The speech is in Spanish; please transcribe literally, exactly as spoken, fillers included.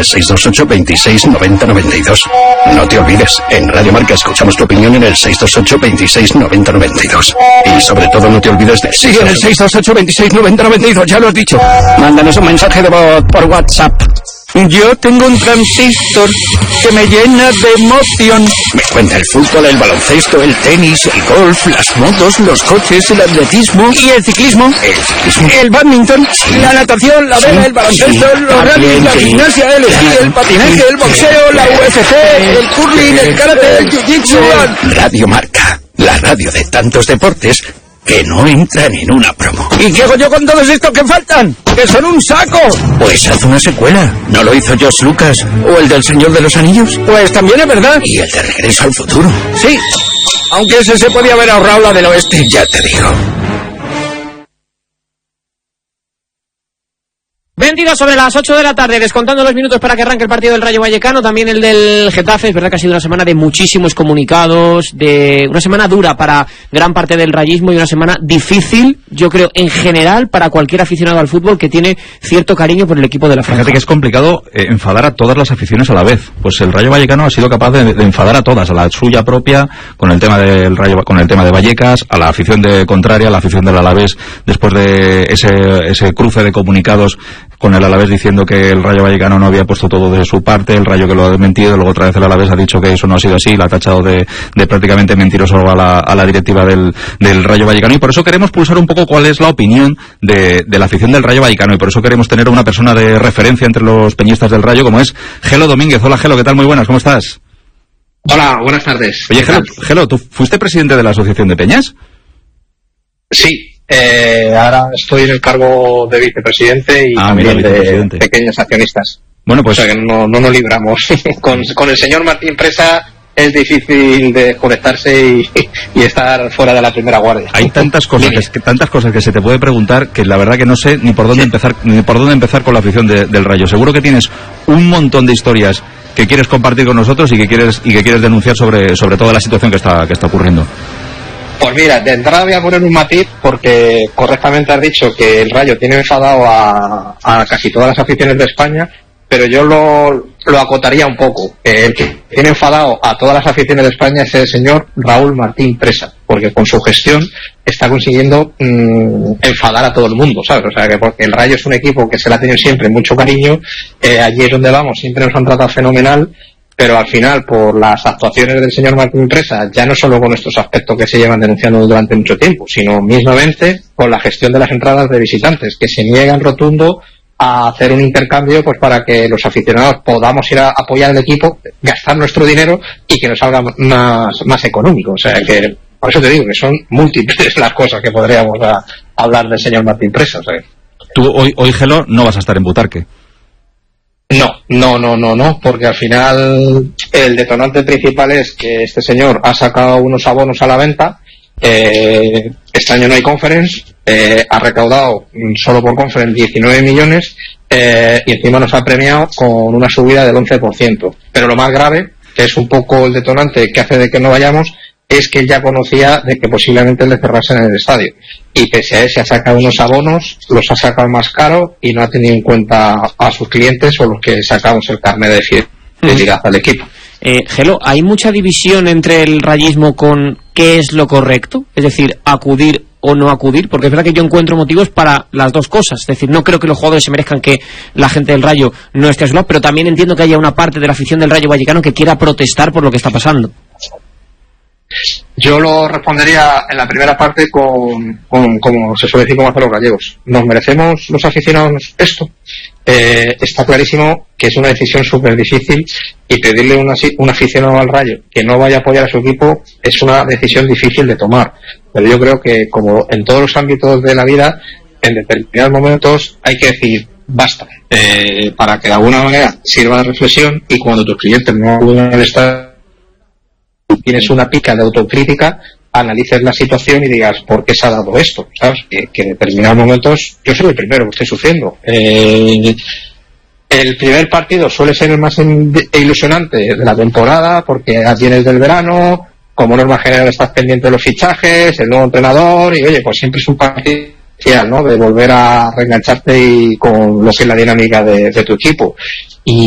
el seis dos ocho, veintiséis, noventa, noventa y dos. No te olvides, en Radio Marca escuchamos tu opinión en el seis dos ocho, veintiséis, noventa, noventa y dos. Y sobre todo no te olvides de... Sí, en el seis dos ocho, veintiséis, noventa, noventa y dos, ya lo has dicho. Mándanos un mensaje de voz por WhatsApp. Yo tengo un transistor que me llena de emoción. Me cuenta el fútbol, el baloncesto, el tenis, el golf, las motos, los coches, el atletismo... ¿Y el ciclismo? El ciclismo. El badminton, Sí. la natación, la Sí, vela, el baloncesto, sí, los rallies, la sí. gimnasia, el esquí, el patinaje, el boxeo, la U F C, el curling, el karate, el jiu-jitsu... Radio Marca, la radio de tantos deportes que no entran en una promo. ¿Y qué hago yo con todos estos que faltan? ¡Que son un saco! Pues haz una secuela. ¿No lo hizo George Lucas? ¿O el del Señor de los Anillos? Pues también es verdad. Y el de Regreso al Futuro. Sí, aunque ese se podía haber ahorrado la del oeste. Ya te digo. veintidós sobre las ocho de la tarde, descontando los minutos para que arranque el partido del Rayo Vallecano, también el del Getafe. Es verdad que ha sido una semana de muchísimos comunicados, de una semana dura para gran parte del rayismo y una semana difícil, yo creo, en general, para cualquier aficionado al fútbol que tiene cierto cariño por el equipo de la franja. Fíjate que es complicado eh, enfadar a todas las aficiones a la vez. Pues el Rayo Vallecano ha sido capaz de, de enfadar a todas, a la suya propia, con el tema del Rayo, con el tema de Vallecas, a la afición de contraria, a la afición del Alavés, después de ese, ese cruce de comunicados con el Alavés diciendo que el Rayo Vallecano no había puesto todo de su parte, el Rayo que lo ha desmentido, luego otra vez el Alavés ha dicho que eso no ha sido así, la ha tachado de, de prácticamente mentiroso a la, a la directiva del, del Rayo Vallecano, y por eso queremos pulsar un poco cuál es la opinión de, de la afición del Rayo Vallecano, y por eso queremos tener a una persona de referencia entre los peñistas del Rayo, como es Gelo Domínguez. Hola Gelo, ¿qué tal? Muy buenas, ¿cómo estás? Hola, buenas tardes. Oye Gelo, Gelo, ¿tú fuiste presidente de la Asociación de Peñas? Sí. Eh, ahora estoy en el cargo de vicepresidente y ah, también mira, vicepresidente. de pequeños accionistas. Bueno, pues... O sea que no, no nos libramos. con, con el señor Martín Presa es difícil de conectarse y, y estar fuera de la primera guardia. Hay tantas cosas que, que tantas cosas que se te puede preguntar que la verdad que no sé ni por dónde empezar ni por dónde empezar con la afición de, del Rayo. Seguro que tienes un montón de historias que quieres compartir con nosotros y que quieres y que quieres denunciar sobre sobre toda la situación que está que está ocurriendo. Pues mira, de entrada voy a poner un matiz porque correctamente has dicho que el Rayo tiene enfadado a, a casi todas las aficiones de España, pero yo lo, lo acotaría un poco. El que tiene enfadado a todas las aficiones de España es el señor Raúl Martín Presa, porque con su gestión está consiguiendo mmm, enfadar a todo el mundo, ¿sabes? O sea, que porque el Rayo es un equipo que se le ha tenido siempre mucho cariño, eh, allí es donde vamos, siempre nos han tratado fenomenal, pero al final, por las actuaciones del señor Martín Presa, ya no solo con estos aspectos que se llevan denunciando durante mucho tiempo, sino mismamente con la gestión de las entradas de visitantes, que se niegan rotundo a hacer un intercambio pues para que los aficionados podamos ir a apoyar al equipo, gastar nuestro dinero y que nos salga más, más económico. O sea que, por eso te digo que son múltiples las cosas que podríamos a, hablar del señor Martín Presa. O sea. Tú hoy, hoy, Gelo, no vas a estar en Butarque. No, no, no, no, no, porque al final el detonante principal es que este señor ha sacado unos abonos a la venta, eh, este año no hay conference, eh, ha recaudado solo por conference diecinueve millones eh, y encima nos ha premiado con una subida del once por ciento. Pero lo más grave, que es un poco el detonante que hace de que no vayamos, es que él ya conocía de que posiblemente le cerrasen en el estadio. Y pese a eso ha sacado unos abonos, los ha sacado más caro y no ha tenido en cuenta a sus clientes o los que sacamos el carnet de fidelidad mm. al equipo. Eh, Gelo, ¿hay mucha división entre el rayismo con qué es lo correcto? Es decir, acudir o no acudir, porque es verdad que yo encuentro motivos para las dos cosas. Es decir, no creo que los jugadores se merezcan que la gente del Rayo no esté a su lado, pero también entiendo que haya una parte de la afición del Rayo Vallecano que quiera protestar por lo que está pasando. Yo lo respondería en la primera parte con, con como se suele decir, como hacen los gallegos. ¿Nos merecemos los aficionados esto? Eh, está clarísimo que es una decisión súper difícil y pedirle una, un aficionado al Rayo que no vaya a apoyar a su equipo es una decisión difícil de tomar. Pero yo creo que, como en todos los ámbitos de la vida, en determinados momentos hay que decir basta, eh, para que de alguna manera sirva de reflexión y cuando tus clientes no acuden al estadio, tienes una pica de autocrítica, analices la situación y digas ¿por qué se ha dado esto? ¿Sabes? Que, que en determinados momentos yo soy el primero que estoy sufriendo. Eh, el primer partido suele ser el más ilusionante de la temporada porque vienes del verano, como norma general estás pendiente de los fichajes, el nuevo entrenador y oye, pues siempre es un partido, ¿no? De volver a reengancharte y con lo que es la dinámica de, de tu equipo. Y